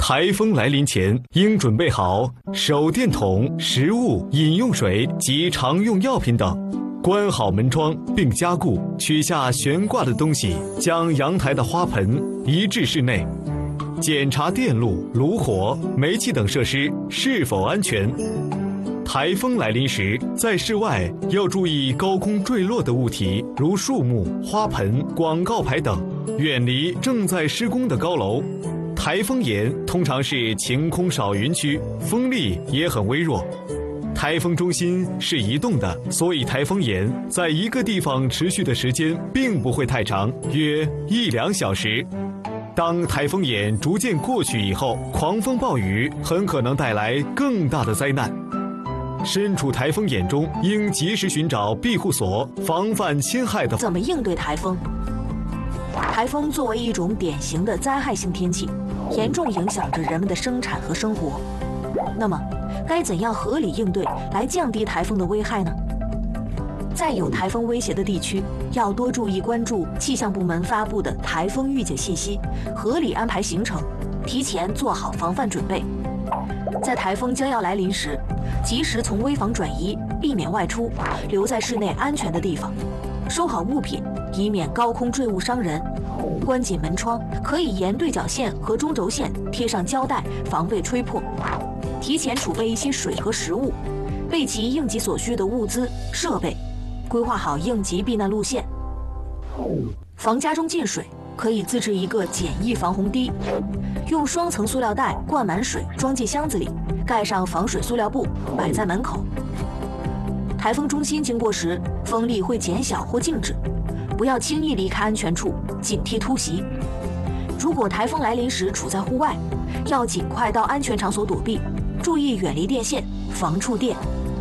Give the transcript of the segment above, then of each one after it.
台风来临前，应准备好手电筒、食物、饮用水及常用药品等。关好门窗并加固，取下悬挂的东西，将阳台的花盆移至室内。检查电路、炉火、煤气等设施是否安全。台风来临时，在室外要注意高空坠落的物体，如树木、花盆、广告牌等，远离正在施工的高楼。台风眼通常是晴空少云区，风力也很微弱。台风中心是移动的，所以台风眼在一个地方持续的时间并不会太长，约1-2小时。当台风眼逐渐过去以后，狂风暴雨很可能带来更大的灾难。身处台风眼中，应及时寻找庇护所，防范侵害的。 怎么应对台风？台风作为一种典型的灾害性天气，严重影响着人们的生产和生活。那么，该怎样合理应对来降低台风的危害呢？在有台风威胁的地区，要多注意关注气象部门发布的台风预警信息，合理安排行程，提前做好防范准备。在台风将要来临时，及时从危房转移，避免外出，留在室内安全的地方，收好物品，以免高空坠物伤人。关紧门窗，可以沿对角线和中轴线贴上胶带，防备吹破。提前储备一些水和食物，备齐应急所需的物资设备，规划好应急避难路线。防家中进水，可以自制一个简易防洪堤，用双层塑料袋灌满水，装进箱子里，盖上防水塑料布，摆在门口。台风中心经过时，风力会减小或静止，不要轻易离开安全处，警惕突袭。如果台风来临时处在户外，要尽快到安全场所躲避，注意远离电线，防触电。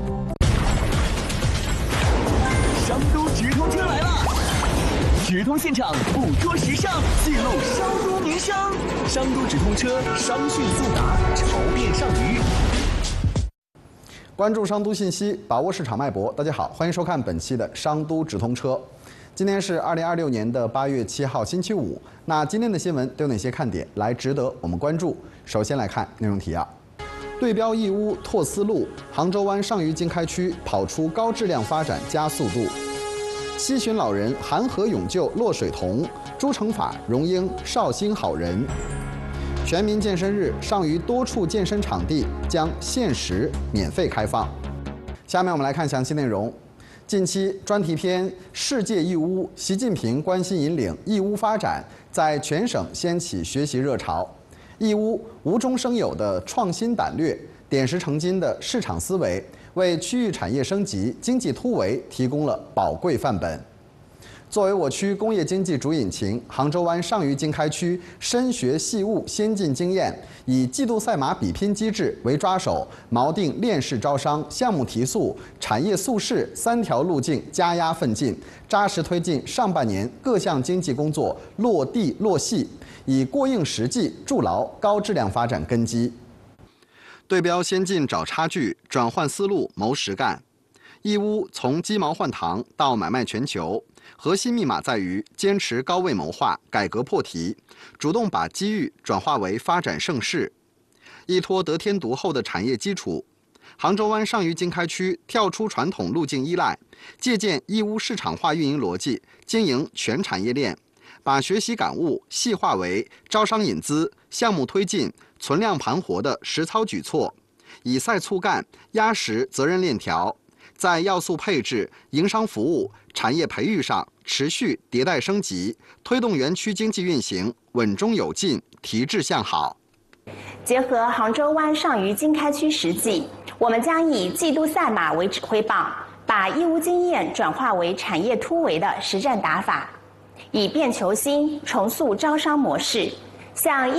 商都直通车来了，直通现场捕捉时尚，记录商都名声。商都直通车，商讯速达，潮变上鱼。 关注商都信息，把握市场脉搏。大家好，欢迎收看本期的商都直通车。今天是2026年的8月7号，星期五。那今天的新闻都有哪些看点来值得我们关注？首先来看内容提要：对标义乌拓思路，杭州湾上虞经开区跑出高质量发展加速度。西巡老人韩河永救落水童，朱成法荣膺绍兴好人。全民健身日，上虞多处健身场地将限时免费开放。下面我们来看详细内容。近期专题片《世界义乌》，习近平关心引领义乌发展，在全省掀起学习热潮。义乌无中生有的创新胆略，点石成金的市场思维，为区域产业升级、经济突围提供了宝贵范本。作为我区工业经济主引擎，杭州湾上虞经开区深学细悟先进经验，以季度赛马比拼机制为抓手，锚定链式招商、项目提速、产业速适3条路径加压奋进，扎实推进上半年各项经济工作落地落细，以过硬实际筑牢高质量发展根基。对标先进找差距，转换思路谋实干。义乌从鸡毛换糖到买卖全球，核心密码在于坚持高位谋划、改革破题，主动把机遇转化为发展盛世。依托得天独厚的产业基础，杭州湾上虞经开区跳出传统路径依赖，借鉴义乌市场化运营逻辑，经营全产业链，把学习感悟细化为招商引资、项目推进、存量盘活的实操举措，以赛促干，压实责任链条，在要素配置、营商服务、产业培育上持续迭代升级，推动园区经济运行稳中有进，提质向好。 结合杭州湾上虞经开区实际，我们将以季度赛马为指挥棒，把义乌经验转化为产业突围的实战打法，以变求新，重塑招商模式，向